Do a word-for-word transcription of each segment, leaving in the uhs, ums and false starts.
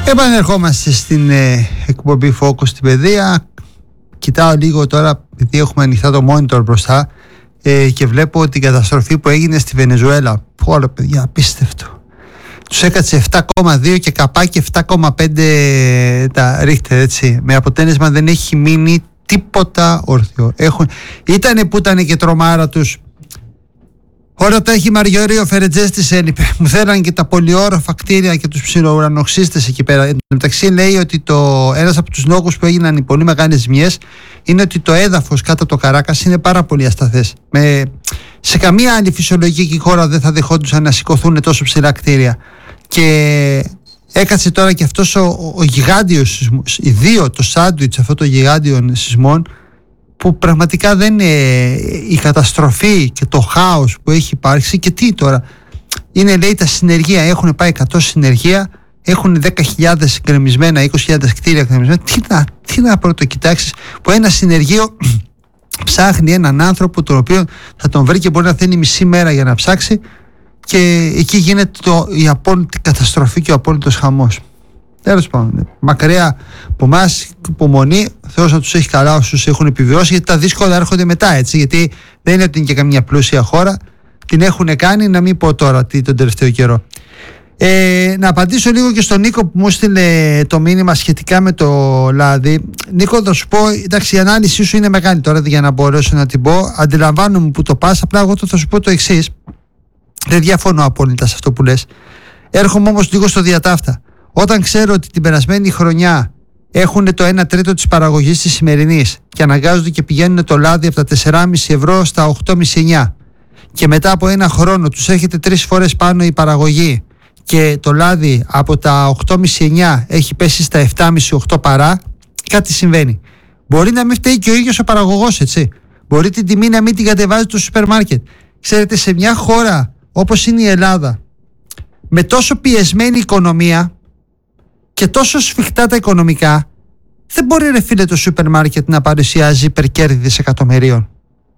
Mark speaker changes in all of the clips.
Speaker 1: Επανερχόμαστε στην ε, εκπομπή Focus στην παιδεία. Κοιτάω λίγο τώρα, επειδή έχουμε ανοιχτά το monitor μπροστά ε, και βλέπω την καταστροφή που έγινε στη Βενεζουέλα. Πω, παιδιά, απίστευτο. Τους έκατσε επτά κόμμα δύο και καπάκι επτά κόμμα πέντε τα ρίχτερ, έτσι. Με αποτέλεσμα δεν έχει μείνει τίποτα όρθιο. Έχουν... Ήτανε που ήταν και τρομάρα τους. Όλα τα έχει Μαριόριο Φερετζές, της έλειπε. Μου θέλαν και τα πολυόροφα κτίρια και τους ψιλοουρανοξύστες εκεί πέρα. Εν τω μεταξύ λέει ότι το, ένας από τους λόγους που έγιναν οι πολύ μεγάλες ζημιές είναι ότι το έδαφος κάτω από το Καράκας είναι πάρα πολύ ασταθές. Με, σε καμία άλλη φυσιολογική χώρα δεν θα δεχόντουσαν να σηκωθούν τόσο ψηλά κτίρια. Και έκατσε τώρα και αυτός ο, ο, ο γιγάντιος σεισμός, οι δύο, το σάντουιτς αυτό το γιγάντιων σεισμών, που πραγματικά δεν είναι η καταστροφή και το χάος που έχει υπάρξει. Και τι τώρα, είναι λέει τα συνεργεία, έχουν πάει εκατό συνεργεία, έχουν δέκα χιλιάδες γκρεμισμένα, είκοσι χιλιάδες κτίρια γκρεμισμένα. Τι να, τι να πρώτο κοιτάξεις, που ένα συνεργείο ψάχνει έναν άνθρωπο τον οποίο θα τον βρει και μπορεί να θέλει μισή μέρα για να ψάξει, και εκεί γίνεται το, η απόλυτη καταστροφή και ο απόλυτος χαμός. Τέλος πάντων, μακριά από εμάς, υπομονή, Θεός να τους έχει καλά όσους έχουν επιβιώσει, γιατί τα δύσκολα έρχονται μετά, έτσι. Γιατί δεν είναι ότι είναι και καμία πλούσια χώρα, την έχουν κάνει, να μην πω τώρα τι τον τελευταίο καιρό. Ε, να απαντήσω λίγο και στον Νίκο που μου στείλε το μήνυμα σχετικά με το λάδι. Νίκο, θα σου πω, εντάξει, η ανάλυση σου είναι μεγάλη τώρα για να μπορέσω να την πω. Αντιλαμβάνομαι που το πας, απλά εγώ θα σου πω το εξής. Δεν διαφωνώ απόλυτα σε αυτό που λες. Έρχομαι όμως λίγο στο διατάφτα. Όταν ξέρω ότι την περασμένη χρονιά έχουν το ένα τρίτο της παραγωγής της σημερινής και αναγκάζονται και πηγαίνουν το λάδι από τα τέσσερα κόμμα πέντε ευρώ στα οκτώ κόμμα πέντε εννιά, και μετά από ένα χρόνο τους έχετε τρεις φορές πάνω η παραγωγή και το λάδι από τα οκτώ κόμμα πέντε εννιά έχει πέσει στα επτά κόμμα πέντε οκτώ παρά, κάτι συμβαίνει. Μπορεί να μην φταίει και ο ίδιος ο παραγωγός, έτσι. Μπορεί την τιμή να μην την κατεβάζει το σούπερ μάρκετ. Ξέρετε, σε μια χώρα όπως είναι η Ελλάδα, με τόσο πιεσμένη οικονομία και τόσο σφιχτά τα οικονομικά, δεν μπορεί, ρε φίλε, το σούπερ μάρκετ να παρουσιάζει υπερκέρδη δισεκατομμυρίων.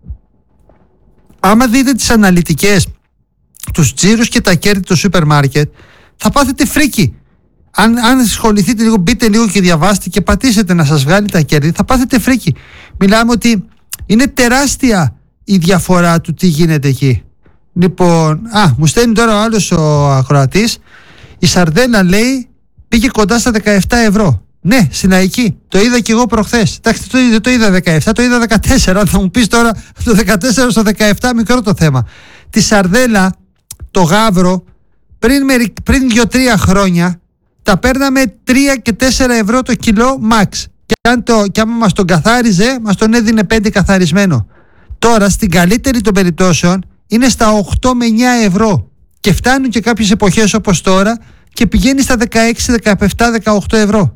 Speaker 1: Άμα δείτε τις αναλυτικές, τους τζίρους και τα κέρδη του σούπερ μάρκετ, θα πάθετε φρίκι. Αν, αν ασχοληθείτε λίγο, μπείτε λίγο και διαβάστε και πατήσετε να σας βγάλει τα κέρδη, θα πάθετε φρίκι. Μιλάμε ότι είναι τεράστια η διαφορά του τι γίνεται εκεί. Λοιπόν, α, μου στέλνει τώρα ο άλλος ο ακροατής, η σαρδέλα λέει πήγε κοντά στα δεκαεπτά ευρώ. Ναι, στην Αϊκή. Το είδα και εγώ προχθές. Εντάξει, δεν το είδα δεκαεπτά, το είδα δεκατέσσερα. Θα μου πεις τώρα το δεκατέσσερα στο δεκαεπτά, μικρό το θέμα. Τη σαρδέλα, το γάβρο, πριν, πριν δύο τρία χρόνια τα παίρναμε τρία και τέσσερα ευρώ το κιλό max. Και αν, το, και άμα μας τον καθάριζε, μας τον έδινε πέντε καθαρισμένο. Τώρα, στην καλύτερη των περιπτώσεων, είναι στα οκτώ με εννιά ευρώ. Και φτάνουν και κάποιες εποχές όπως τώρα και πηγαίνει στα δεκαέξι, δεκαεπτά, δεκαοκτώ ευρώ.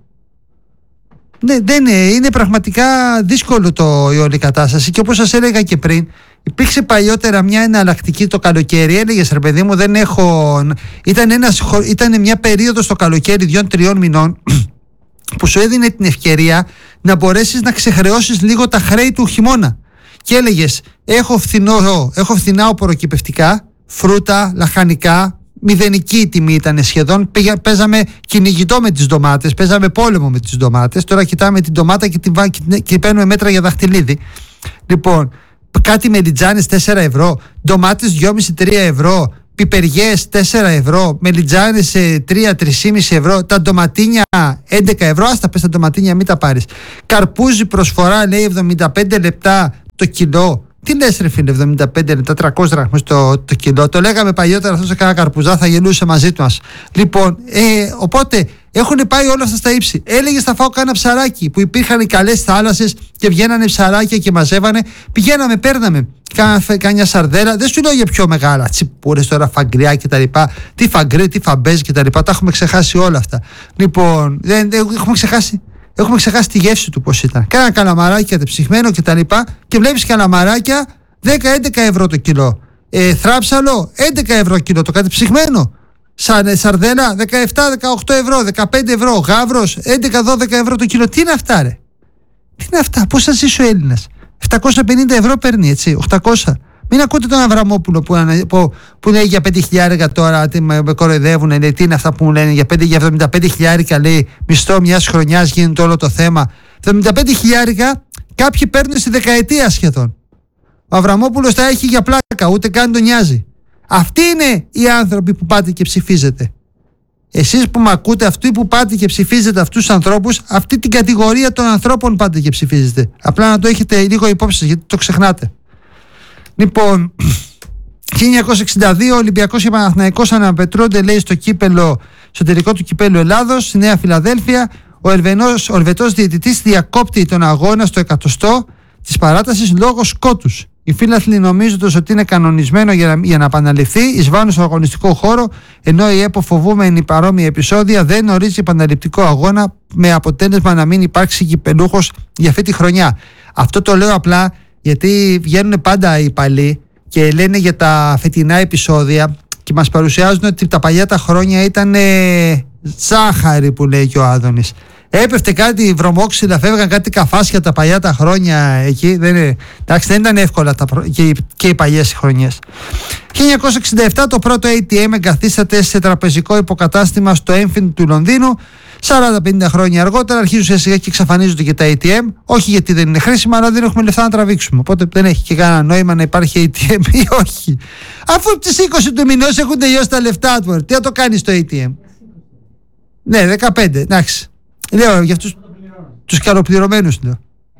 Speaker 1: Ναι, δεν είναι, είναι πραγματικά δύσκολο το, η όλη κατάσταση. Και όπως σας έλεγα και πριν, υπήρξε παλιότερα μια εναλλακτική το καλοκαίρι. Έλεγες, ρε παιδί μου, δεν έχω. Ήταν, ένας, ήταν μια περίοδος το καλοκαίρι δύο-τριών μηνών που σου έδινε την ευκαιρία να μπορέσεις να ξεχρεώσεις λίγο τα χρέη του χειμώνα. Και έλεγες, έχω, φθηνό, έχω φθηνά οπωροκυπευτικά, φρούτα, λαχανικά. Μηδενική τιμή ήταν σχεδόν. Πήγα, παίζαμε κυνηγητό με τις ντομάτες, παίζαμε πόλεμο με τις ντομάτες. Τώρα κοιτάμε την ντομάτα και, την, και, και παίρνουμε μέτρα για δαχτυλίδι. Λοιπόν, κάτι μελιτζάνες τέσσερα ευρώ, ντομάτες δυόμισι με τρία ευρώ, πιπεριές τέσσερα ευρώ, μελιτζάνες τρία με τρία κόμμα πέντε ευρώ, τα ντοματίνια έντεκα ευρώ. Άστα πες τα ντοματίνια, μην τα πάρεις. Καρπούζι προσφορά λέει εβδομήντα πέντε λεπτά το κιλό. Τι λες, ρε φίλε, εβδομήντα πέντε λεπτά, τριακόσια δραχμές το, το κιλό. Το λέγαμε παλιότερα αυτό σε κάνα καρπουζά, θα γελούσε μαζί του μας. Λοιπόν, ε, οπότε έχουν πάει όλα αυτά στα ύψη. Έλεγες θα φάω κάνα ψαράκι, που υπήρχαν καλές θάλασσες και βγαίνανε ψαράκια και μαζεύανε. Πηγαίναμε, παίρναμε κάνια σαρδέλα. Δεν σου λέω για πιο μεγάλα τσιπούρες τώρα, φαγκριά κτλ. Τι φαγκρί, τι φαμπέζ κτλ. Τα έχουμε ξεχάσει όλα αυτά. Λοιπόν, δεν, δεν, έχουμε ξεχάσει. Έχουμε ξεχάσει τη γεύση του πώς ήταν. Κάνα καλαμαράκι κατεψυγμένο και τα λοιπά. Και βλέπεις καλαμαράκια δέκα με έντεκα ευρώ το κιλό. Ε, θράψαλο έντεκα ευρώ κιλό το κατεψυγμένο. Σαν σαρδέλα δεκαεπτά με δεκαοκτώ ευρώ, δεκαπέντε ευρώ. Γάβρος έντεκα με δώδεκα ευρώ το κιλό. Τι είναι αυτά, ρε? Τι είναι αυτά? Πώς θα ζήσει ο Έλληνας? επτακόσια πενήντα ευρώ παίρνει, έτσι, οκτακόσια. Μην ακούτε τον Αβραμόπουλο που, που, που λέει για πέντε χιλιάρικα τώρα, τι με, με κοροϊδεύουν, λέει, τι είναι αυτά που μου λένε, για, για εβδομήντα πέντε χιλιάρικα λέει μισθό μιας χρονιάς γίνεται όλο το θέμα. εβδομήντα πέντε χιλιάρικα κάποιοι παίρνουν στη δεκαετία σχεδόν. Ο Αβραμόπουλος τα έχει για πλάκα, ούτε καν τον νοιάζει. Αυτοί είναι οι άνθρωποι που πάτε και ψηφίζετε. Εσείς που με ακούτε, αυτοί που πάτε και ψηφίζετε αυτούς τους ανθρώπους, αυτή την κατηγορία των ανθρώπων πάτε και ψηφίζετε. Απλά να το έχετε λίγο υπόψη σας, γιατί το ξεχνάτε. Λοιπόν, χίλια εννιακόσια εξήντα δύο Ολυμπιακός και Παναθηναϊκός αναπετρώνται, λέει, στο κύπελο, στο τελικό του κυπέλου Ελλάδος, στη Νέα Φιλαδέλφια. Ο, Ελβενός, ο Ελβετός διαιτητής διακόπτει τον αγώνα στο εκατοστό της παράτασης λόγω σκότους. Οι φίλαθλοι νομίζοντας ότι είναι κανονισμένο για να, για να επαναληφθεί, εισβάλλουν στο αγωνιστικό χώρο, ενώ η ΕΠΟ, φοβούμενη παρόμοια επεισόδια, δεν ορίζει επαναληπτικό αγώνα, με αποτέλεσμα να μην υπάρξει κυπελούχος για αυτή τη χρονιά. Αυτό το λέω απλά γιατί βγαίνουν πάντα οι παλιοί και λένε για τα φετινά επεισόδια και μας παρουσιάζουν ότι τα παλιά τα χρόνια ήταν ε, ζάχαρη, που λέει και ο Άδωνης. Έπεφτε κάτι βρωμόξυλα, φεύγαν κάτι καφάσια τα παλιά τα χρόνια εκεί. Δεν, είναι, εντάξει, δεν ήταν εύκολα τα, και, και οι παλιές χρονιές. χίλια εννιακόσια εξήντα επτά το πρώτο έι τι εμ εγκαθίσταται σε τραπεζικό υποκατάστημα στο Enfield του Λονδίνου. σαράντα πενήντα χρόνια αργότερα αρχίζουν σιγά σιγά και εξαφανίζονται και τα έι τι εμ. Όχι γιατί δεν είναι χρήσιμα, αλλά δεν έχουμε λεφτά να τραβήξουμε. Οπότε δεν έχει και κανένα νόημα να υπάρχει έι τι εμ ή όχι. Αφού από τις είκοσι του μηνός έχουν τελειώσει τα λεφτά του, τι θα το κάνει στο έι τι εμ. Ναι, δεκαπέντε, εντάξει. Λέω για αυτούς τους καλοπληρωμένους, λέω.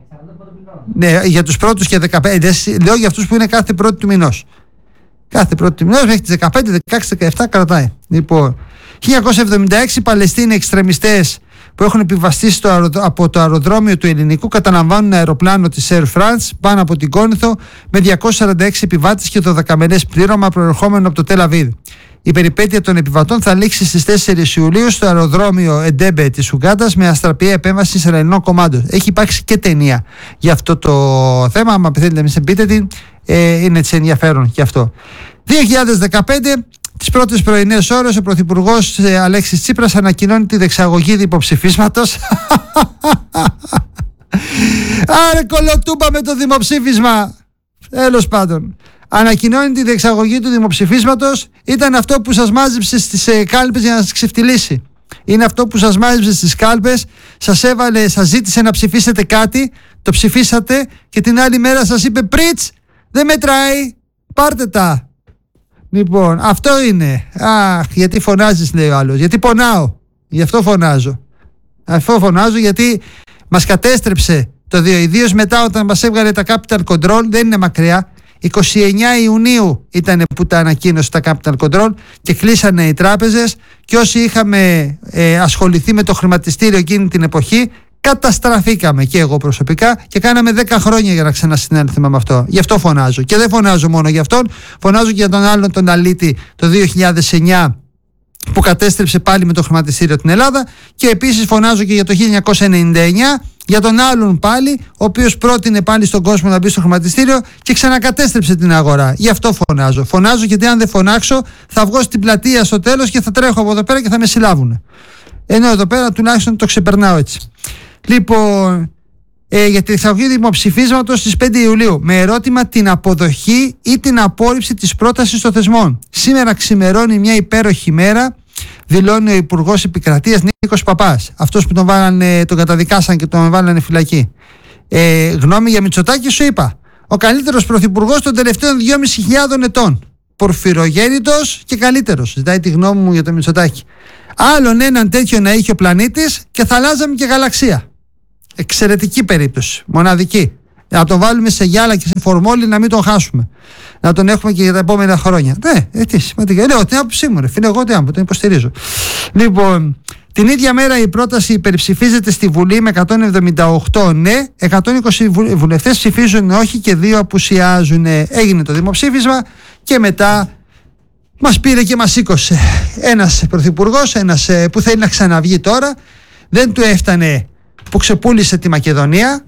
Speaker 1: Ναι, για τους πρώτους και δεκαπέντε. Λέω για αυτούς που είναι κάθε πρώτη του μηνός. Κάθε πρώτη του μηνός μέχρι τις δεκαπέντε, δεκαέξι, δεκαεπτά κρατάει. Λοιπόν, χίλια εννιακόσια εβδομήντα έξι Παλαιστίνοι εξτρεμιστές που έχουν επιβαστεί στο αερο... από το αεροδρόμιο του Ελληνικού καταναμβάνουν αεροπλάνο της Air France πάνω από την Κόνηθο με διακόσιους σαράντα έξι επιβάτες και το δεκαμενές πλήρωμα προερχόμενο από το Τελ Αβίβ. Η περιπέτεια των επιβατών θα λήξει στις τέσσερις Ιουλίου στο αεροδρόμιο Εντέμπε της Ουγκάντας με αστραπιαία επέμβαση Ισραηλινών κομμάτων. Έχει υπάρξει και ταινία για αυτό το θέμα. Αν θέλετε να μην σε πείτε τι, ε, είναι έτσι ενδιαφέρον και αυτό. δύο χιλιάδες δεκαπέντε, τις πρώτες πρωινές ώρες, ο Πρωθυπουργός ε, Αλέξης Τσίπρας ανακοινώνει τη διεξαγωγή δημοψηφίσματος. Άρε κολοτούμπα με το δημοψήφισμα. Τέλος πάντων. Ανακοινώνει τη διεξαγωγή του δημοψηφίσματος. Ήταν αυτό που σας μάζεψε στις ε, κάλπες για να σας ξεφτυλίσει. Είναι αυτό που σας μάζεψε στις κάλπες, σας έβαλε, σας ζήτησε να ψηφίσετε κάτι, το ψηφίσατε και την άλλη μέρα σας είπε πριτς, δεν μετράει, πάρτε τα. Λοιπόν, αυτό είναι. Αχ, γιατί φωνάζεις, λέει ο άλλος. Γιατί πονάω. Γι' αυτό φωνάζω. Αυτό φωνάζω γιατί μας κατέστρεψε το δύο. Ιδίως μετά όταν μας έβγαλε τα capital control, δεν είναι μακριά. εικοστή ενάτη Ιουνίου ήταν που τα ανακοίνωσε τα capital control και κλείσανε οι τράπεζες και όσοι είχαμε ε, ασχοληθεί με το χρηματιστήριο εκείνη την εποχή καταστραφήκαμε και εγώ προσωπικά και κάναμε δέκα χρόνια για να ξανασυνέλθουμε με αυτό. Γι' αυτό φωνάζω. Και δεν φωνάζω μόνο για αυτόν, φωνάζω και για τον άλλον τον αλήτη το δύο χιλιάδες εννιά που κατέστρεψε πάλι με το χρηματιστήριο την Ελλάδα και επίσης φωνάζω και για το χίλια εννιακόσια ενενήντα εννιά για τον άλλον πάλι, ο οποίος πρότεινε πάλι στον κόσμο να μπει στο χρηματιστήριο και ξανακατέστρεψε την αγορά. Γι' αυτό φωνάζω. Φωνάζω γιατί αν δεν φωνάξω θα βγω στην πλατεία στο τέλος και θα τρέχω από εδώ πέρα και θα με συλλάβουν. Ενώ εδώ πέρα τουλάχιστον το ξεπερνάω έτσι. Λοιπόν, ε, για τη διεξαγωγή δημοψηφίσματος στις πέντε Ιουλίου με ερώτημα την αποδοχή ή την απόρριψη της πρότασης των θεσμών. Σήμερα ξημερώνει μια υπέροχη μέρα, δηλώνει ο Υπουργός Επικρατείας Νίκος Παπάς, αυτός που τον, βάλανε, τον καταδικάσαν και τον βάλανε φυλακή. Ε, γνώμη για Μητσοτάκη σου είπα. Ο καλύτερος πρωθυπουργός των τελευταίων δυόμισι χιλιάδων ετών. Πορφυρογέννητος και καλύτερος. Ζητάει τη γνώμη μου για το Μητσοτάκη. Άλλον έναν τέτοιο να είχε ο πλανήτης και θα αλλάζαμε και γαλαξία. Εξαιρετική περίπτωση. Μοναδική. Να τον βάλουμε σε γυάλα και σε φορμόλι να μην τον χάσουμε. Να τον έχουμε και για τα επόμενα χρόνια. Ναι, ε, τι σημαντικά. Λέω την άποψή μου, ρε φίλε, εγώ την άποψη, τον υποστηρίζω. Λοιπόν, την ίδια μέρα η πρόταση υπερψηφίζεται στη Βουλή με εκατόν εβδομήντα οκτώ ναι, εκατόν είκοσι βουλευτές ψηφίζουν όχι και δύο απουσιάζουν. Έγινε το δημοψήφισμα και μετά μας πήρε και μας σήκωσε. Ένας πρωθυπουργός, ένας που θέλει να ξαναβγεί τώρα, δεν του έφτανε που ξεπούλησε τη Μακεδονία,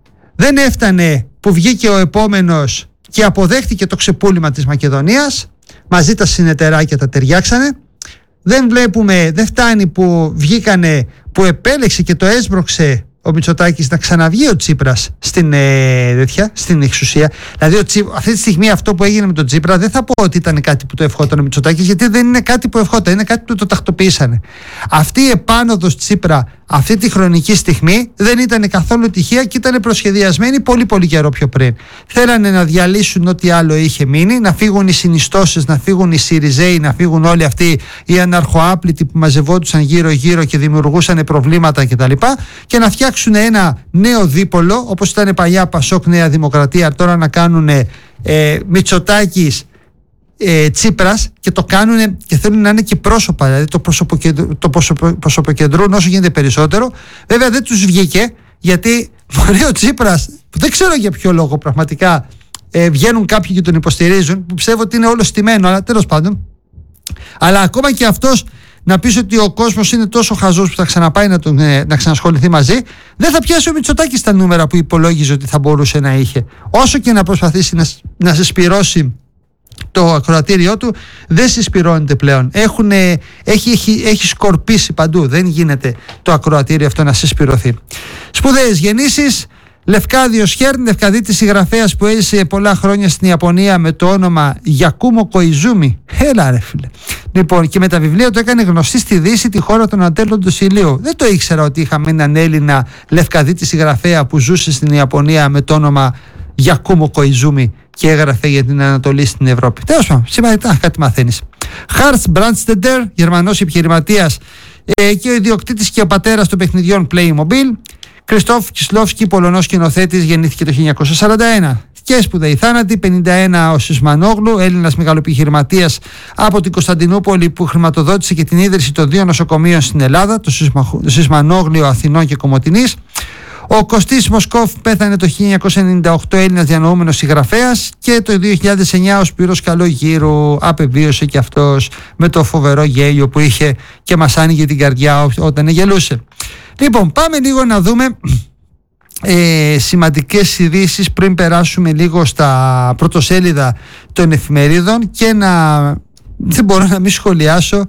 Speaker 1: δεν έφτανε που βγήκε ο επόμενος και αποδέχτηκε το ξεπούλημα της Μακεδονίας, μαζί τα συνεταιράκια τα ταιριάξανε. Δεν βλέπουμε, δεν φτάνει που βγήκανε, που επέλεξε και το έσπρωξε ο Μητσοτάκης να ξαναβγεί ο Τσίπρας στην, ε, τέτοια, στην εξουσία. Δηλαδή ο Τσί, αυτή τη στιγμή αυτό που έγινε με τον Τσίπρα δεν θα πω ότι ήταν κάτι που το ευχόταν ο Μητσοτάκης, γιατί δεν είναι κάτι που ευχόταν, είναι κάτι που το τακτοποίησανε. Αυτή η επάνωδος Τσίπρα αυτή τη χρονική στιγμή δεν ήταν καθόλου τυχαία και ήταν προσχεδιασμένη πολύ πολύ καιρό πιο πριν. Θέλανε να διαλύσουν ό,τι άλλο είχε μείνει, να φύγουν οι συνιστώσεις, να φύγουν οι Σιριζέοι, να φύγουν όλοι αυτοί οι αναρχοάπλητοι που μαζευόντουσαν γύρω-γύρω και δημιουργούσαν προβλήματα κτλ. Και να φτιάξουν ένα νέο δίπολο, όπως ήταν παλιά Πασόκ Νέα Δημοκρατία, τώρα να κάνουν ε, Μητσοτάκης ε, Τσίπρας, και το κάνουν και θέλουν να είναι και πρόσωπα, δηλαδή το, το προσωποκεντρούν όσο γίνεται περισσότερο. Βέβαια δεν τους βγήκε, γιατί μπορεί ο Τσίπρας, δεν ξέρω για ποιο λόγο πραγματικά, ε, βγαίνουν κάποιοι και τον υποστηρίζουν, που πιστεύω ότι είναι όλο στημένο, αλλά τέλος πάντων. Αλλά ακόμα και αυτός να πεις ότι ο κόσμος είναι τόσο χαζός που θα ξαναπάει να, τον, ε, να ξανασχοληθεί μαζί, δεν θα πιάσει ο Μητσοτάκης τα νούμερα που υπολόγιζε ότι θα μπορούσε να είχε. Όσο και να προσπαθήσει να, να συσπυρώσει το ακροατήριό του, δεν συσπυρώνεται πλέον. Έχουν, ε, έχει, έχει, έχει σκορπίσει παντού. Δεν γίνεται το ακροατήριο αυτό να συσπυρωθεί. Σπουδαίες γεννήσεις. Λευκάδιος Χέρν, Λευκαδίτης συγγραφέας που έζησε πολλά χρόνια στην Ιαπωνία με το όνομα Γιακούμο Κοϊζούμι. Έλα ρε φίλε. Λοιπόν, και με τα βιβλία του έκανε γνωστή στη Δύση, τη χώρα των ατέλων του Ηλίου. Δεν το ήξερα ότι είχαμε έναν Έλληνα Λευκαδίτη συγγραφέα που ζούσε στην Ιαπωνία με το όνομα Γιακούμο Κοϊζούμι και έγραφε για την Ανατολή στην Ευρώπη. Τέλος πάντων, σήμερα κάτι μαθαίνεις. Χάρτς Μπραντστεντερ, Γερμανός επιχειρηματίας ε, και ο ιδιοκτήτης και ο πατέρας των παιχνιδιών Playmobil. Κριστόφ Κισλόφσκι, Πολωνός σκηνοθέτης, γεννήθηκε το χίλια εννιακόσια σαράντα ένα. Και σπουδαίοι θάνατοι. πενήντα ένα ο Σισμανόγλου, Έλληνας μεγαλοεπιχειρηματίας από την Κωνσταντινούπολη που χρηματοδότησε και την ίδρυση των δύο νοσοκομείων στην Ελλάδα, το Σισμανόγλιο Αθηνών και Κομοτηνής. Ο Κωστής Μοσκόφ πέθανε το χίλια εννιακόσια ενενήντα οκτώ, Έλληνας διανοούμενος συγγραφέας, και το δύο χιλιάδες εννιά ο Σπύρος Καλογύρου απεβίωσε και αυτός με το φοβερό γέλιο που είχε και μας άνοιγε την καρδιά όταν γελούσε. Λοιπόν, πάμε λίγο να δούμε ε, σημαντικές ειδήσεις πριν περάσουμε λίγο στα πρωτοσέλιδα των εφημερίδων και να, δεν μπορώ να μην σχολιάσω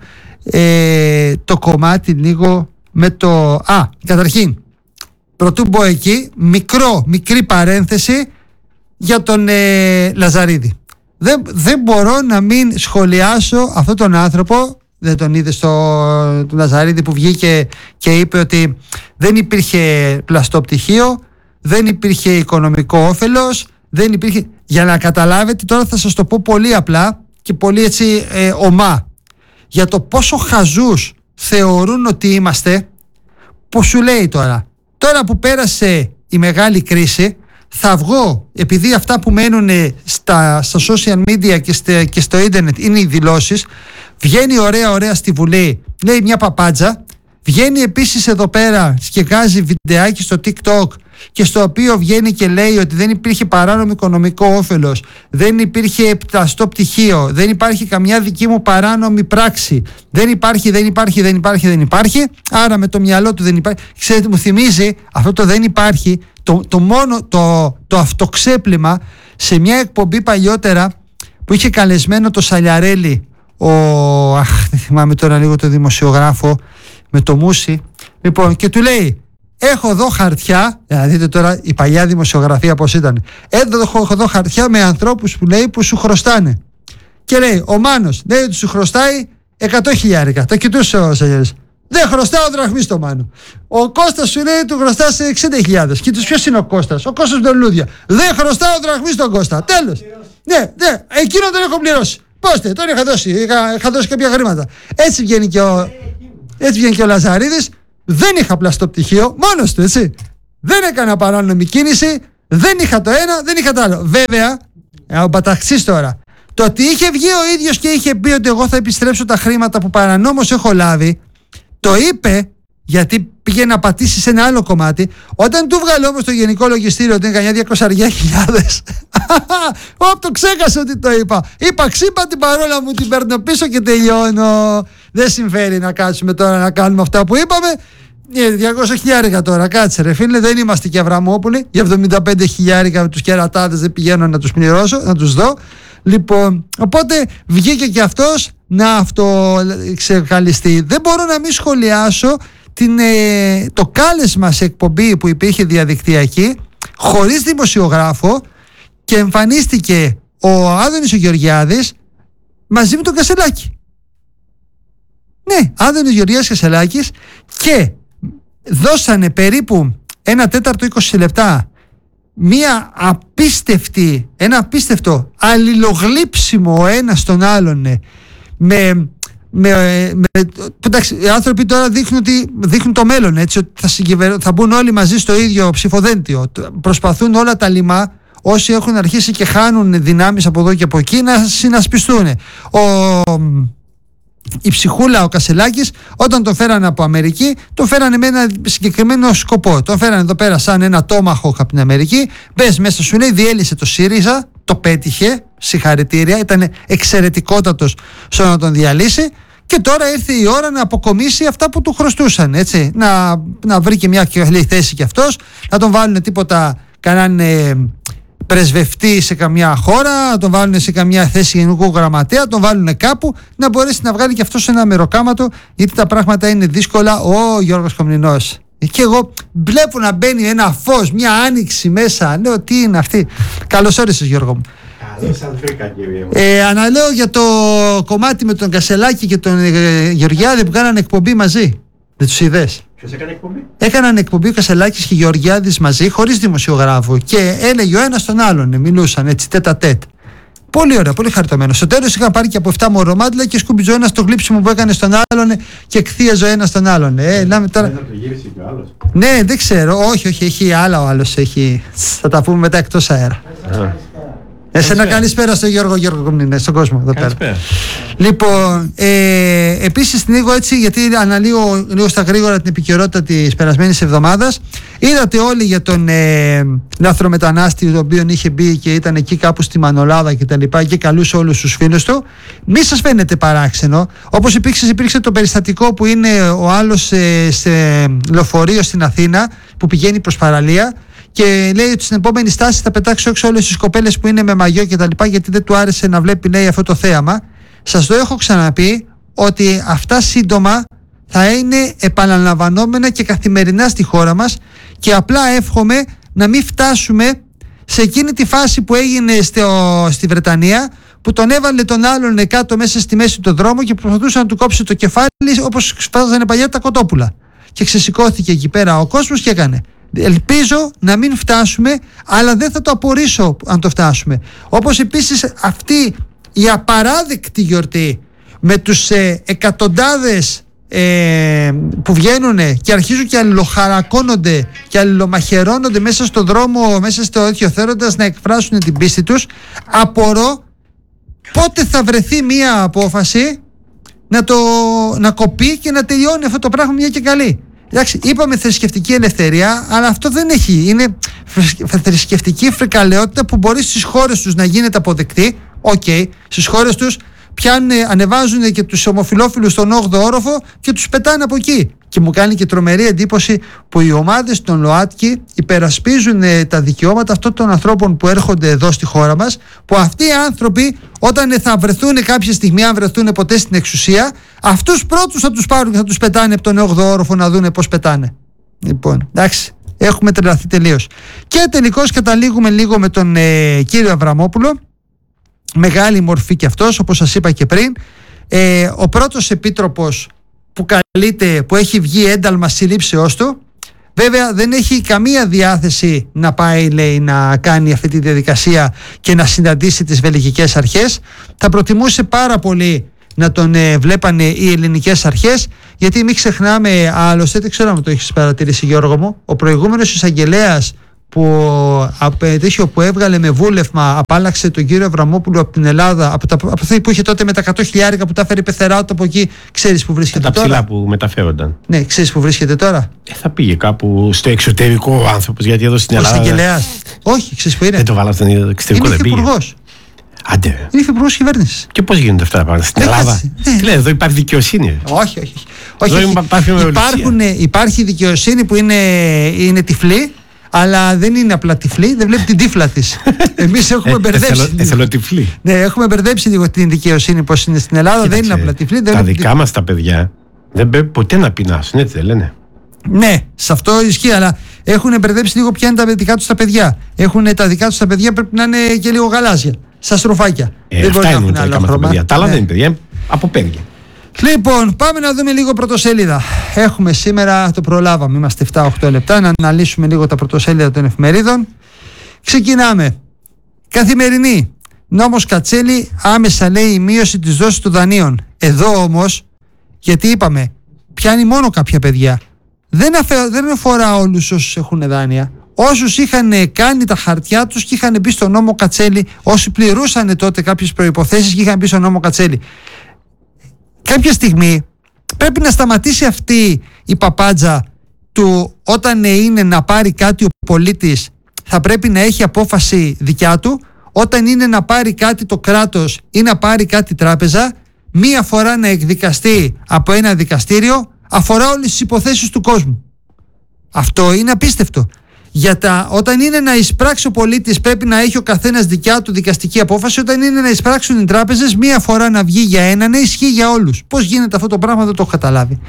Speaker 1: ε, το κομμάτι λίγο με το... Α, καταρχήν, πρωτού μπω εκεί, μικρό, μικρή παρένθεση για τον ε, Λαζαρίδη. Δεν, δεν μπορώ να μην σχολιάσω αυτόν τον άνθρωπο. Δεν τον είδε στο τον Λαζαρίδη που βγήκε και είπε ότι δεν υπήρχε πλαστό πτυχίο, δεν υπήρχε οικονομικό όφελος, δεν υπήρχε... Για να καταλάβετε, τώρα θα σας το πω πολύ απλά και πολύ έτσι ε, ομά, για το πόσο χαζούς θεωρούν ότι είμαστε. Που σου λέει τώρα, τώρα που πέρασε η μεγάλη κρίση, θα βγω, επειδή αυτά που μένουν στα, στα social media και, στε, και στο ίντερνετ είναι οι δηλώσεις, βγαίνει ωραία ωραία στη Βουλή, λέει μια παπάντζα, βγαίνει επίσης εδώ πέρα και βγάζει βιντεάκι στο TikTok και στο οποίο βγαίνει και λέει ότι δεν υπήρχε παράνομο οικονομικό όφελος, δεν υπήρχε πλαστό πτυχίο, δεν υπάρχει καμιά δική μου παράνομη πράξη, δεν υπάρχει, δεν υπάρχει, δεν υπάρχει, δεν υπάρχει, άρα με το μυαλό του δεν υπάρχει. Ξέρετε, μου θυμίζει αυτό το δεν υπάρχει, το, το μόνο το, το αυτοξέπλυμα σε μια εκπομπή παλιότερα που είχε καλεσμένο το Σαλιαρέλη, ο, αχ, δεν θυμάμαι τώρα λίγο το δημοσιογράφο με το Μούσι, λοιπόν, και του λέει, έχω εδώ χαρτιά, να δείτε τώρα η παλιά δημοσιογραφία πως ήταν, έχω εδώ χαρτιά με ανθρώπους που λέει που σου χρωστάνε, και λέει ο Μάνος λέει ότι σου χρωστάει εκατό χιλιάρικα, το κοιτούσε ο Σαγιαρής, δεν χρωστάω δραχμή στο Μάνο. Ο Κώστας σου λέει του χρωστά σε εξήντα χιλιάδες. Κοίτας ποιος είναι ο Κώστας, ο Κώστας με λουλούδια. Δεν χρωστάω δραχμή στον Κώστα, τέλος. Ναι, ναι, εκείνον τον έχω πληρώσει. Πόστε, τον είχα δώσει, είχα, είχα δώσει κάποια χρήματα. Έτσι βγαίνει και ο, έτσι βγαίνει και ο Λαζαρίδης. Δεν είχα πλαστό πτυχίο, μόνος του, έτσι. Δεν έκανα παράνομη κίνηση, δεν είχα το ένα, δεν είχα το άλλο. Βέβαια, ο Παταξής τώρα, το ότι είχε βγει ο ίδιος και είχε πει ότι εγώ θα επιστρέψω τα χρήματα που παρανόμως έχω λάβει, το είπε γιατί πήγε να πατήσει σε ένα άλλο κομμάτι. Όταν του βγάλε όμως το Γενικό Λογιστήριο ότι είναι κανένα διακόσιες χιλιάδες, όπ, το ξέχασε ότι το είπα. Είπα ξύπα την παρόλα μου, την παίρνω πίσω και τελειώνω. Δεν συμφέρει να κάτσουμε τώρα να κάνουμε αυτά που είπαμε. διακόσια χιλιάρικα τώρα, κάτσε ρε φίλε, δεν είμαστε και Αβραμόπουλοι. Για εβδομήντα πέντε χιλιάρικα με τους κερατάδες δεν πηγαίνω να τους πληρώσω, να τους δω. Λοιπόν, οπότε βγήκε και αυτός να αυτοξεκαλιστεί. Δεν μπορώ να μην σχολιάσω την, ε, το κάλεσμα σε εκπομπή που υπήρχε διαδικτυακή, χωρίς δημοσιογράφο, και εμφανίστηκε ο Άδωνης ο Γεωργιάδης μαζί με τον Κασελάκη. Ναι, Άδωνης Γεωργιάδης Κασελάκης, και δώσανε περίπου ένα τέταρτο είκοσι λεπτά μία απίστευτη, ένα απίστευτο αλληλογλύψιμο ο ένας τον άλλον, με, με, με, εντάξει, οι άνθρωποι τώρα δείχνουν, ότι, δείχνουν το μέλλον, έτσι, ότι θα, συγκυβερ, θα μπουν όλοι μαζί στο ίδιο ψηφοδέλτιο, προσπαθούν όλα τα λιμά, όσοι έχουν αρχίσει και χάνουν δυνάμεις από εδώ και από εκεί, να συνασπιστούν. Ο, η ψυχούλα, ο Κασελάκης, όταν τον φέρανε από Αμερική, τον φέρανε με ένα συγκεκριμένο σκοπό. Τον φέρανε εδώ πέρα σαν ένα τόμαχο από την Αμερική. Μπες μέσα, σου λέει, διέλυσε το ΣΥΡΙΖΑ, το πέτυχε, συγχαρητήρια, ήταν εξαιρετικότατος στο να τον διαλύσει. Και τώρα ήρθε η ώρα να αποκομίσει αυτά που του χρωστούσαν, έτσι. Να, να βρει και μια καλή θέση κι αυτός, να τον βάλουν τίποτα, κανέναν πρεσβευτή σε καμιά χώρα, να τον βάλουν σε καμιά θέση γενικού γραμματέα, τον βάλουν κάπου, να μπορέσει να βγάλει και αυτό σε ένα μεροκάματο, γιατί τα πράγματα είναι δύσκολα. Ο Γιώργος Κομνηνός. Και εγώ βλέπω να μπαίνει ένα φως, μια άνοιξη μέσα. Λέω, τι είναι αυτή. Καλώς όρισες, Γιώργο μου.
Speaker 2: Καλώς σας βρήκα, κύριε μου.
Speaker 1: Ε, αναλέω για το κομμάτι με τον Κασελάκη και τον ε, Γεωργιάδη που κάνανε εκπομπή μαζί. Δεν τους είδες?
Speaker 2: Ποιος έκανε εκπομπή?
Speaker 1: Έκαναν εκπομπή ο Κασελάκης και Γεωργιάδης μαζί, χωρίς δημοσιογράφο, και έλεγε ο ένας τον άλλον, μιλούσαν έτσι τέτα τέτ. Πολύ ωραία, πολύ χαριτωμένο. Στο τέλος είχαν πάρει και από εφτά μωρομάτιλα και σκούμπιζε ο ένας το γλύψιμο που έκανε στον άλλον και εκθίαζε ο ένας τον άλλον. Ε, λάμε τώρα...
Speaker 2: Δεν θα το γύρισε και ο άλλος?
Speaker 1: Ναι, δεν ξέρω. Όχι, όχι, έχει άλλα ο άλλος. Έχει... Θα τα πούμε μετά εκτός αέρα. Εσένα καλησπέρα στον Γιώργο Γιώργο Κομνηνέ, στον κόσμο εδώ πέρα. Λοιπόν, ε, επίσης λίγο έτσι, γιατί αναλύω λίγο στα γρήγορα την επικαιρότητα της περασμένης εβδομάδας. Είδατε όλοι για τον ε, λαθρομετανάστη, ο οποίος είχε μπει και ήταν εκεί κάπου στη Μανολάδα και τα λοιπά, και καλούσε όλους τους φίλους του. Μη σας φαίνεται παράξενο, όπως υπήρξε, υπήρξε το περιστατικό που είναι ο άλλος ε, σε λεωφορείο στην Αθήνα που πηγαίνει προς παραλία, και λέει ότι στην επόμενη στάση θα πετάξω έξω όλες τις κοπέλες που είναι με μαγιό και τα λοιπά, γιατί δεν του άρεσε να βλέπει, λέει, αυτό το θέαμα. Σας το έχω ξαναπεί ότι αυτά σύντομα θα είναι επαναλαμβανόμενα και καθημερινά στη χώρα μας, και απλά εύχομαι να μην φτάσουμε σε εκείνη τη φάση που έγινε στο, στη Βρετανία, που τον έβαλε τον άλλον κάτω μέσα στη μέση του δρόμου και προσπαθούσε να του κόψει το κεφάλι, όπως σπάζανε παλιά τα κοτόπουλα. Και ξεσηκώθηκε εκεί πέρα ο κόσμος και έκανε. Ελπίζω να μην φτάσουμε, αλλά δεν θα το απορρίσω αν το φτάσουμε. Όπως επίσης αυτή η απαράδεκτη γιορτή με τους ε, εκατοντάδες ε, που βγαίνουν και αρχίζουν και αλληλοχαρακώνονται και αλληλομαχαιρώνονται μέσα στο δρόμο, μέσα στο τέτοιο, θέλοντας να εκφράσουν την πίστη τους. Απορώ πότε θα βρεθεί μία απόφαση να, το, να κοπεί και να τελειώνει αυτό το πράγμα μια και καλή. Εντάξει, είπαμε θρησκευτική ελευθερία, αλλά αυτό δεν έχει. Είναι θρησκευτική φρικαλαιότητα που μπορεί στις χώρες τους να γίνεται αποδεκτή. Οκ, okay. Στις χώρες τους πιάνουν, ανεβάζουν και τους ομοφυλόφιλους στον όγδοο όροφο και τους πετάνε από εκεί. Και μου κάνει και τρομερή εντύπωση που οι ομάδες των ΛΟΑΤΚΙ υπερασπίζουν τα δικαιώματα αυτών των ανθρώπων που έρχονται εδώ στη χώρα μας, που αυτοί οι άνθρωποι, όταν θα βρεθούν κάποια στιγμή, αν βρεθούν ποτέ στην εξουσία, αυτούς πρώτους θα τους πάρουν και θα τους πετάνε από τον όγδοο όροφο να δούνε πώς πετάνε. Λοιπόν, εντάξει, έχουμε τρελαθεί τελείως. Και τελικώς καταλήγουμε λίγο με τον ε, κύριο Αβραμόπουλο. Μεγάλη μορφή και αυτός, όπως σας είπα και πριν. Ε, ο πρώτος επίτροπος που καλείται, που έχει βγει ένταλμα συλλήψεώς του, βέβαια δεν έχει καμία διάθεση να πάει, λέει, να κάνει αυτή τη διαδικασία και να συναντήσει τις βελγικές αρχές. Θα προτιμούσε πάρα πολύ να τον ε, βλέπανε οι ελληνικές αρχές, γιατί μην ξεχνάμε, άλλωστε, δεν ξέρω αν το έχεις παρατηρήσει, Γιώργο μου, ο προηγούμενος εισαγγελέας που, που έβγαλε με βούλευμα, απάλλαξε τον κύριο Αβραμόπουλο από την Ελλάδα, από, τα, από αυτή που είχε τότε με τα εκατό χιλιάρικα που τα έφερε πεθεράτο από εκεί. Ξέρεις που βρίσκεται
Speaker 3: τα
Speaker 1: τώρα? Τα
Speaker 3: ψηλά που μεταφέρονταν.
Speaker 1: Ναι, ξέρεις που βρίσκεται τώρα?
Speaker 3: Ε, θα πήγε κάπου στο εξωτερικό ο άνθρωπος, γιατί εδώ στην
Speaker 1: ο
Speaker 3: Ελλάδα. Ο
Speaker 1: εισαγγελέας. Όχι, ξέρεις που είναι?
Speaker 3: Δεν το βάλα στον εξωτερικό,
Speaker 1: είναι
Speaker 3: δεν πήγε.
Speaker 1: Υφυπουργός.
Speaker 3: Άντε.
Speaker 1: Είναι υφυπουργός κυβέρνησης.
Speaker 3: Και πώς γίνονται αυτά τα πράγματα στην Ελλάδα?
Speaker 1: Ναι.
Speaker 3: Τι λέει, εδώ υπάρχει δικαιοσύνη?
Speaker 1: Όχι, όχι. όχι,
Speaker 3: όχι.
Speaker 1: όχι. Υπάρχουν, υπάρχει δικαιοσύνη που είναι, είναι τυφλή, αλλά δεν είναι απλά τυφλή, δεν βλέπει την τύφλα της. Εμείς έχουμε ε, μπερδέψει.
Speaker 3: Εθελοτυφλή.
Speaker 1: Ναι, έχουμε μπερδέψει λίγο την δικαιοσύνη πώς είναι στην Ελλάδα. Κοίταξε, δεν είναι απλά τυφλή. Δεν
Speaker 3: τα
Speaker 1: βλέπει...
Speaker 3: δικά μας τα παιδιά δεν πρέπει ποτέ να πεινάσουν, έτσι δεν λένε?
Speaker 1: Ναι, σε αυτό ισχύει, αλλά έχουν μπερδέψει λίγο ποια είναι τα δικά τους τα παιδιά. Έχουν τα δικά τους τα παιδιά, πρέπει να είναι και λίγο γαλάζια. Σαν στροφάκια.
Speaker 3: Ε,
Speaker 1: δεν μπορεί να έχουν
Speaker 3: άλλα
Speaker 1: χρώμα.
Speaker 3: Τα άλλα
Speaker 1: ναι.
Speaker 3: δεν είναι παιδιά, από πέργια.
Speaker 1: Λοιπόν, πάμε να δούμε λίγο πρωτοσέλιδα. Έχουμε σήμερα, το προλάβαμε, είμαστε επτά οκτώ λεπτά, να αναλύσουμε λίγο τα πρωτοσέλιδα των εφημερίδων. Ξεκινάμε. Καθημερινή. Νόμος Κατσέλη, άμεσα λέει η μείωση της δόσης των δανείων. Εδώ όμως, γιατί είπαμε, πιάνει μόνο κάποια παιδιά. Δεν, αφαι, δεν αφορά όλους όσους έχουν δάνεια. Όσους είχαν κάνει τα χαρτιά τους και είχαν μπει στο νόμο Κατσέλη, όσοι πληρούσαν τότε κάποιες προϋποθέσεις και είχαν μπει στο νόμο Κατσέλη. Κάποια στιγμή πρέπει να σταματήσει αυτή η παπάντζα του όταν είναι να πάρει κάτι ο πολίτης θα πρέπει να έχει απόφαση δικιά του, όταν είναι να πάρει κάτι το κράτος ή να πάρει κάτι τράπεζα, μία φορά να εκδικαστεί από ένα δικαστήριο αφορά όλες τις υποθέσεις του κόσμου. Αυτό είναι απίστευτο. Για τα, όταν είναι να εισπράξει ο πολίτης πρέπει να έχει ο καθένας δικιά του δικαστική απόφαση. Όταν είναι να εισπράξουν οι τράπεζες, μία φορά να βγει για έναν, ισχύει για όλους. Πώς γίνεται αυτό το πράγμα δεν το έχω καταλάβει.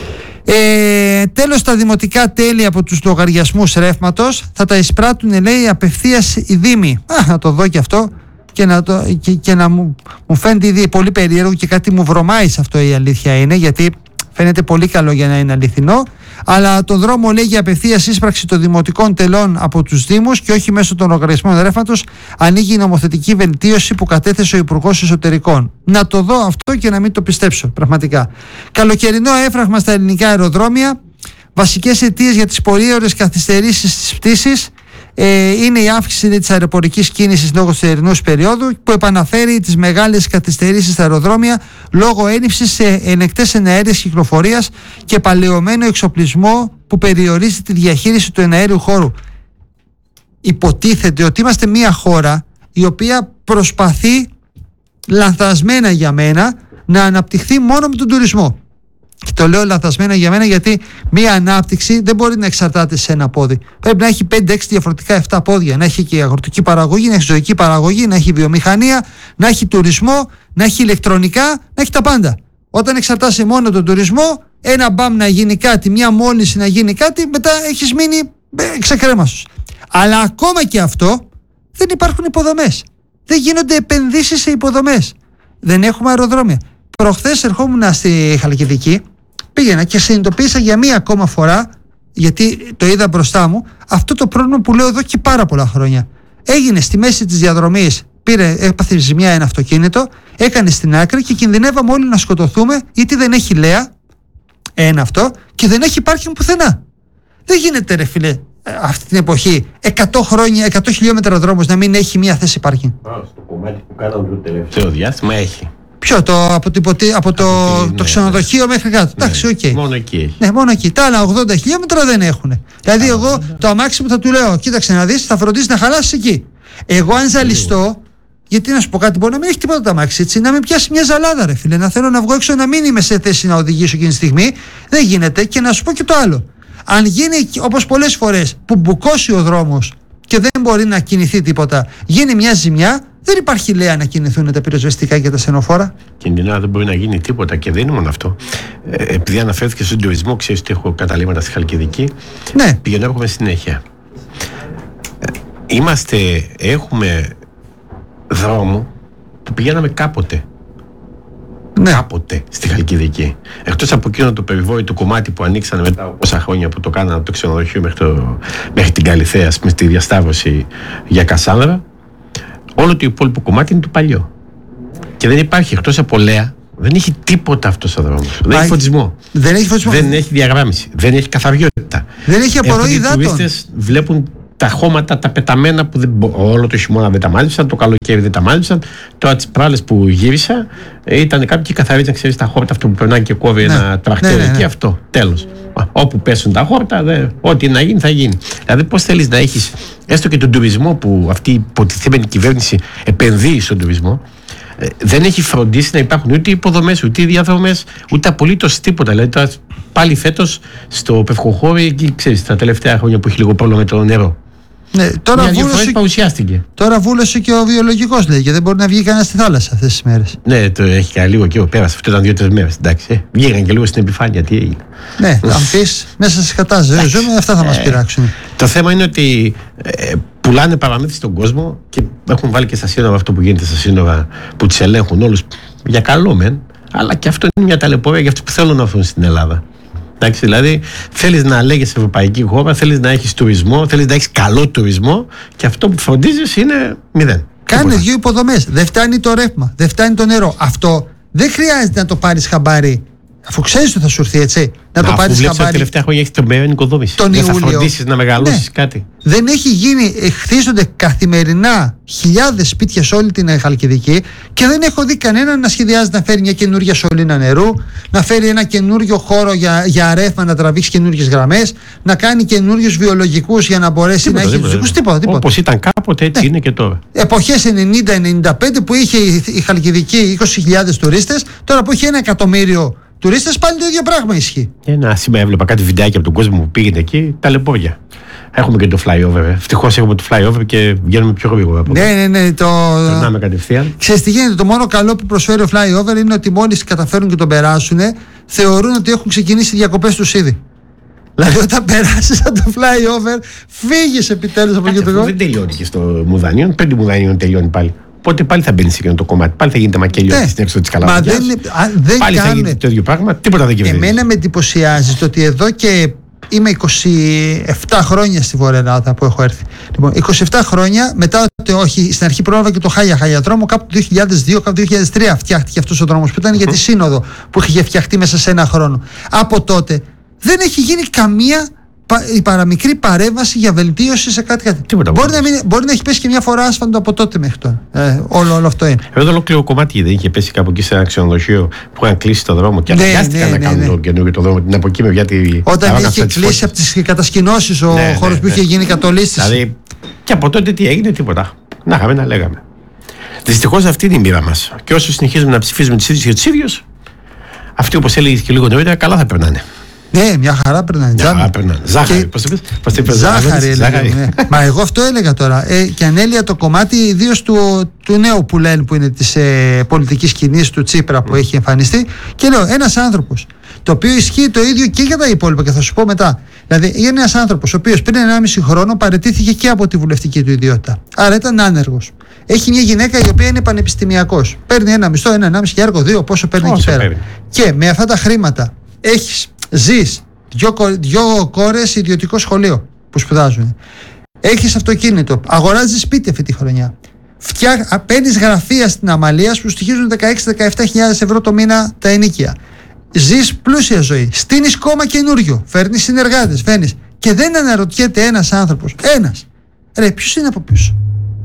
Speaker 1: Ε, τέλος, τα δημοτικά τέλη από τους λογαριασμούς ρεύματος θα τα εισπράττουν, λέει, απευθείας οι δήμοι. Α, να το δω και αυτό και να, το, και, και να μου, μου φαίνεται ήδη πολύ περίεργο και κάτι μου βρωμάει σε αυτό, η αλήθεια είναι, γιατί φαίνεται πολύ καλό για να είναι αληθινό. Αλλά το δρόμο λέγει απευθείας ίσπραξη των δημοτικών τελών από τους Δήμους και όχι μέσω των λογαριασμών ρεύματος, ανοίγει η νομοθετική βελτίωση που κατέθεσε ο Υπουργός Εσωτερικών. Να το δω αυτό και να μην το πιστέψω, πραγματικά. Καλοκαιρινό έφραγμα στα ελληνικά αεροδρόμια. Βασικές αιτίες για τις πολύ ώρες καθυστερήσεις της πτήσης ε, είναι η αύξηση της αεροπορικής κίνησης λόγω της ερηνούς περίοδου που επαναφέρει τις μεγάλες καθυστερήσεις στα αεροδρόμια λόγω έλλειψης σε ελεγκτές εναέριας κυκλοφορίας και παλαιωμένο εξοπλισμό που περιορίζει τη διαχείριση του εναέριου χώρου. Υποτίθεται ότι είμαστε μια χώρα η οποία προσπαθεί, λανθασμένα για μένα, να αναπτυχθεί μόνο με τον τουρισμό. Και το λέω λαθασμένα για μένα γιατί μία ανάπτυξη δεν μπορεί να εξαρτάται σε ένα πόδι. Πρέπει να έχει πέντε έξι διαφορετικά επτά πόδια. Να έχει και αγροτική παραγωγή, να έχει ζωική παραγωγή, να έχει βιομηχανία, να έχει τουρισμό, να έχει ηλεκτρονικά, να έχει τα πάντα. Όταν εξαρτάσαι μόνο τον τουρισμό, ένα μπαμ να γίνει κάτι, μια μόλυνση να γίνει κάτι, μετά έχεις μείνει ξεκρέμαστος. Αλλά ακόμα και αυτό δεν υπάρχουν υποδομές. Δεν γίνονται επενδύσεις σε υποδομές. Δεν έχουμε αεροδρόμια. Προχθές ερχόμουν στη Χαλκιδική, πήγαινα και συνειδητοποίησα για μία ακόμα φορά, γιατί το είδα μπροστά μου, αυτό το πρόβλημα που λέω εδώ και πάρα πολλά χρόνια. Έγινε στη μέση της διαδρομής, πήρε, έπαθε ζημιά ένα αυτοκίνητο, έκανε στην άκρη και κινδυνεύαμε όλοι να σκοτωθούμε, γιατί δεν έχει λέα, ένα αυτό, και δεν έχει πάρκινγκ πουθενά. Δεν γίνεται, ρε φίλε, αυτή την εποχή, εκατό χρόνια, εκατό χιλιόμετρα δρόμος να μην έχει μία θέση πάρκινγκ.
Speaker 2: Στο κομμάτι που κάναμε το
Speaker 3: τελευταίο διάστημα έχει.
Speaker 1: Ποιο, το, από, την, από το,
Speaker 3: από
Speaker 1: το
Speaker 3: ναι,
Speaker 1: ξενοδοχείο ναι. μέχρι κάτω. Εντάξει, οκ. Okay.
Speaker 3: Μόνο εκεί έχει.
Speaker 1: Ναι, μόνο εκεί. Τα άλλα ογδόντα χιλιόμετρα δεν έχουν. Δηλαδή, εγώ ναι. το αμάξι μου θα του λέω: κοίταξε να δεις, θα φροντίσει να χαλάσει εκεί. Εγώ, αν ζαλιστώ, γιατί να σου πω κάτι, μπορεί να μην έχει τίποτα το αμάξι, έτσι, να με πιάσει μια ζαλάδα, ρε φίλε. Να θέλω να βγω έξω, να μην είμαι σε θέση να οδηγήσω εκείνη τη στιγμή. Δεν γίνεται. Και να σου πω και το άλλο. Αν γίνει όπως πολλές φορές που μπουκώσει ο δρόμος και δεν μπορεί να κινηθεί τίποτα, γίνει μια ζημιά. Δεν υπάρχει λέα να κινηθούν τα πυροσβεστικά και τα στενοφόρα.
Speaker 3: Και την ώρα δεν μπορεί να γίνει τίποτα και δεν είναι μόνο αυτό. Ε, επειδή αναφέρθηκε στον τουρισμό, ξέρεις ότι έχω καταλήμματα στη Χαλκιδική.
Speaker 1: Ναι.
Speaker 3: Πηγαίνω, έρχομαι συνέχεια. Ε, είμαστε, έχουμε δρόμο που πηγαίναμε κάποτε. Ναι. Κάποτε στη Χαλκιδική. Εκτός από εκείνο το περιβόητο κομμάτι που ανοίξανε μετά από πόσα χρόνια που το κάνανε από το ξενοδοχείο μέχρι, το, μέχρι την Καλιθέα, με τη διασταύρωση για Κασάνδρα. Όλο το υπόλοιπο κομμάτι είναι το παλιό. Και δεν υπάρχει, εκτός από λέα, δεν έχει τίποτα αυτός ο δρόμος. Δεν έχει φωτισμό.
Speaker 1: Δεν έχει φωτισμό.
Speaker 3: Δεν έχει διαγράμμιση. Δεν έχει καθαριότητα.
Speaker 1: Δεν έχει απορροή υδάτων.
Speaker 3: Οι τουρίστες βλέπουν τα χώματα, τα πεταμένα που δεν, όλο το χειμώνα δεν τα μάλισαν, το καλοκαίρι δεν τα μάλισαν. Τώρα τις πράλες που γύρισα ήταν κάποιοι καθαρίζαν, ξέρεις, τα χόρτα αυτό που περνάει και κόβει ναι. ένα τρακτέρ ναι, ναι, ναι. εκεί. Αυτό. Τέλος. Όπου πέσουν τα χόρτα, δε, ό,τι να γίνει θα γίνει. Δηλαδή, πώς θέλεις να έχεις έστω και τον τουρισμό που αυτή η υποτιθέμενη κυβέρνηση επενδύει στον τουρισμό, ε, δεν έχει φροντίσει να υπάρχουν ούτε υποδομές, ούτε διαδρομές, ούτε απολύτως τίποτα. Δηλαδή, τώρα πάλι φέτος στο Πευκοχώρι, εκεί ξέρεις, τα τελευταία χρόνια που έχει λίγο πρόβλημα με το νερό.
Speaker 1: Ναι, τώρα
Speaker 3: Μια-δύο
Speaker 1: βούλωσε,
Speaker 3: φορές παρουσιάστηκε.
Speaker 1: Τώρα βούλωσε και ο βιολογικός, λέει, και δεν μπορεί να βγει κανένα στη θάλασσα αυτές τις μέρες.
Speaker 3: Ναι, το έχει κάνει λίγο και ο πέρασε. Αυτό ήταν δύο-τρεις μέρες. Εντάξει. Ε. Βγήκαν και λίγο στην επιφάνεια. Τι έγινε.
Speaker 1: Ναι, αν πεις, μέσα σε κατάσταση ζούμε, αυτά θα μας πειράξουν.
Speaker 3: Το θέμα είναι ότι ε, πουλάνε παραμύθι στον κόσμο και έχουν βάλει και στα σύνορα αυτό που γίνεται στα σύνορα που τις ελέγχουν όλους για καλό μεν, αλλά και αυτό είναι μια ταλαιπωρία για αυτούς που θέλουν να έρθουν στην Ελλάδα. Εντάξει, δηλαδή θέλεις να λέγεις ευρωπαϊκή χώρα, θέλεις να έχεις τουρισμό, θέλεις να έχεις καλό τουρισμό και αυτό που φροντίζεις είναι μηδέν.
Speaker 1: Κάνε δύο υποδομές. Δεν φτάνει το ρεύμα, δεν φτάνει το νερό. Αυτό δεν χρειάζεται να το πάρεις χαμπάρι. Αφού ξέρεις ότι θα σου έρθει, έτσι. Να, να το πάρεις χαμπάρι. Τα
Speaker 3: τελευταία χρόνια έχει τρομερή νοικοδόμηση.
Speaker 1: Τον
Speaker 3: δεν
Speaker 1: Ιούλιο.
Speaker 3: Θα φροντίσεις να μεγαλώσεις ναι. κάτι.
Speaker 1: Δεν έχει γίνει. Χτίζονται καθημερινά χιλιάδες σπίτια σε όλη την Χαλκιδική και δεν έχω δει κανέναν να σχεδιάζει να φέρει μια καινούργια σωλήνα νερού, να φέρει ένα καινούριο χώρο για, για ρεύμα, να τραβήξει καινούργιες γραμμές, να κάνει καινούριους βιολογικούς για να μπορέσει
Speaker 3: τίποτα,
Speaker 1: να έχει
Speaker 3: τίποτα,
Speaker 1: τους τίποτα, τίποτα.
Speaker 3: Όπως ήταν κάποτε, έτσι ναι. είναι και τώρα.
Speaker 1: Εποχές ενενήντα ενενήντα πέντε που είχε η Χαλκιδική είκοσι χιλιάδες τουρίστες, τώρα που έχει ένα εκατομμύριο τουρίστες, πάλι το ίδιο πράγμα ισχύει.
Speaker 3: Ένα σήμερα έβλεπα κάτι βιντεάκι από τον κόσμο που πήγαινε εκεί, τα λεπόρια. Έχουμε και το flyover. Ευτυχώς έχουμε το flyover και βγαίνουμε πιο γρήγορα.
Speaker 1: Ναι, ναι, ναι. Το...
Speaker 3: Περνάμε κατευθείαν.
Speaker 1: Ξέρεις τι γίνεται, το μόνο καλό που προσφέρει ο flyover είναι ότι μόλις καταφέρουν και τον περάσουν, θεωρούν ότι έχουν ξεκινήσει οι διακοπές τους ήδη. Δηλαδή, όταν περάσεις από το flyover, φύγεις επιτέλους από εκεί το κόμμα.
Speaker 3: Δεν τελειώνει και στο Μουδανίων, πέντε Μουδανίων τελειώνει πάλι. Οπότε πάλι θα μπαίνει σε εκείνο το κομμάτι. Πάλι θα γίνεται μακελιό ναι. στην έξοδο της Καλαμαρκιάς.
Speaker 1: Μα δεν, δεν
Speaker 3: πάλι
Speaker 1: κάνε.
Speaker 3: θα γίνεται το ίδιο πράγμα. Τίποτα δεν κερδίζει.
Speaker 1: Εμένα με εντυπωσιάζει το ότι εδώ και είμαι είκοσι επτά χρόνια στη Βόρεια Ελλάδα που έχω έρθει. Λοιπόν, είκοσι επτά χρόνια μετά, το, όχι, στην αρχή πρόλαβα και το Χάγια Χάγια δρόμο, κάπου το δύο χιλιάδες δύο, κάπου το δύο χιλιάδες τρία φτιάχτηκε αυτός ο δρόμος που ήταν mm-hmm. για τη Σύνοδο που είχε φτιαχτεί μέσα σε ένα χρόνο. Από τότε δεν έχει γίνει καμία η παραμικρή παρέμβαση για βελτίωση σε κάτι. κάτι. Μπορεί, να μην, μπορεί να έχει πέσει και μια φορά άσφαλτο από τότε μέχρι τώρα. Ε, όλο, όλο αυτό είναι.
Speaker 3: Εδώ το ολόκληρο κομμάτι δεν είχε πέσει κάπου εκεί σε ένα ξενοδοχείο που είχαν κλείσει το δρόμο και αναγκάστηκαν ναι, ναι, να ναι, κάνουν ναι. το καινούργιο το δρόμο. Την από εκεί με γιατί.
Speaker 1: Όταν είχε κλείσει από τις κατασκηνώσεις ο ναι, χώρος ναι, που ναι. είχε γίνει κατολίστηση.
Speaker 3: Δηλαδή και από τότε τι έγινε, τίποτα. Να είχαμε να λέγαμε. Δυστυχώς αυτή είναι η μοίρα μας. Και όσο συνεχίζουμε να ψηφίζουμε τους ίδιους και τους ίδιους, αυτοί όπως έλεγε και λίγο νωρίτερα, καλά θα περνάνε.
Speaker 1: Ναι, μια χαρά περνάνε.
Speaker 3: Μια χαρά περνάνε. Ζάχαρη, πώς είπες, πώς είπες,
Speaker 1: ζάχαρη, έλεγα, ναι. Μα εγώ αυτό έλεγα τώρα. Ε, και ανέλυα το κομμάτι ιδίως του, του νέου που λένε που είναι της ε, πολιτικής σκηνής του Τσίπρα που mm. έχει εμφανιστεί. Και λέω, ένας άνθρωπος, το οποίο ισχύει το ίδιο και για τα υπόλοιπα και θα σου πω μετά. Δηλαδή, είναι ένας άνθρωπος ο οποίος πριν ενάμιση χρόνο παραιτήθηκε και από τη βουλευτική του ιδιότητα. Άρα ήταν άνεργος. Έχει μια γυναίκα η οποία είναι πανεπιστημιακός. Παίρνει ένα μισθό, ένα ενάμιση και έργο δύο, πόσο παίρνει εκεί πέρα. Και με αυτά τα χρήματα έχεις. Ζεις δυο, δυο κόρες ιδιωτικό σχολείο που σπουδάζουν. Έχεις αυτοκίνητο. Αγοράζεις σπίτι αυτή τη χρονιά. Φτιά, παίρνεις γραφεία στην Αμαλία που στοιχίζουν δεκαέξι με δεκαεπτά χιλιάδες ευρώ το μήνα τα ενοίκια. Ζεις πλούσια ζωή. Στείνεις κόμμα καινούριο. Φέρνεις συνεργάτες. Φέρνεις. Και δεν αναρωτιέται ένας άνθρωπος. Ένας. Ρε, ποιος είναι από πίσω.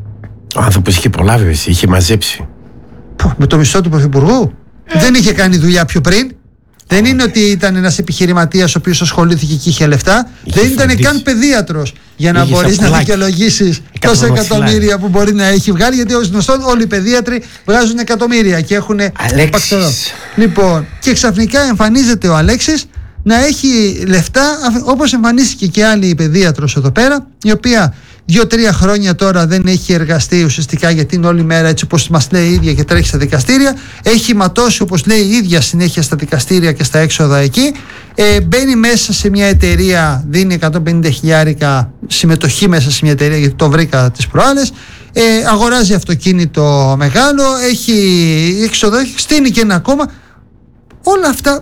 Speaker 3: Ο άνθρωπος είχε προλάβει, είχε μαζέψει.
Speaker 1: Πω, με το μισθό του Πρωθυπουργού. Ε. Δεν είχε κάνει δουλειά πιο πριν. Δεν είναι ότι ήταν ένας επιχειρηματίας ο οποίος ασχολήθηκε και είχε λεφτά. Είχε δεν ήταν καν παιδίατρος για να μπορείς να δικαιολογήσεις τόσα εκατομμύρια που μπορεί να έχει βγάλει. Γιατί ως γνωστόν όλοι οι παιδίατροι βγάζουν εκατομμύρια και έχουν πακτορό. Λοιπόν, και ξαφνικά εμφανίζεται ο Αλέξης να έχει λεφτά, όπως εμφανίστηκε και άλλη παιδίατρος εδώ πέρα, η οποία δύο-τρία χρόνια τώρα δεν έχει εργαστεί ουσιαστικά γιατί είναι όλη μέρα έτσι όπως μας λέει η ίδια και τρέχει στα δικαστήρια. Έχει ματώσει όπως λέει η ίδια συνέχεια στα δικαστήρια και στα έξοδα εκεί. Ε, μπαίνει μέσα σε μια εταιρεία, δίνει εκατόν πενήντα χιλιάρικα συμμετοχή μέσα σε μια εταιρεία γιατί το βρήκα τις προάλλες. Ε, αγοράζει αυτοκίνητο μεγάλο, έχει έξοδα, στείνει και ένα κόμμα. Όλα αυτά.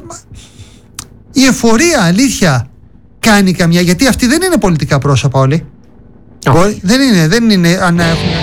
Speaker 1: Η εφορία αλήθεια κάνει καμιά, γιατί αυτοί δεν είναι πολιτικά πρόσωπα όλοι. Oh. Μπορεί, δεν είναι, δεν είναι, αν έχουν